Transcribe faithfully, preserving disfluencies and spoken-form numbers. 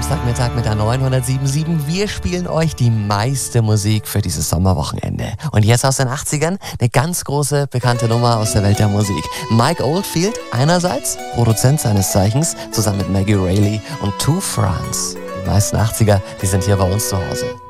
Samstagmittag mit der neunhundertsieben Wir spielen euch die meiste Musik für dieses Sommerwochenende. Und jetzt aus den achtzigern eine ganz große, bekannte Nummer aus der Welt der Musik. Mike Oldfield einerseits, Produzent seines Zeichens, zusammen mit Maggie Reilly und Two France. Die meisten achtziger, die sind hier bei uns zu Hause.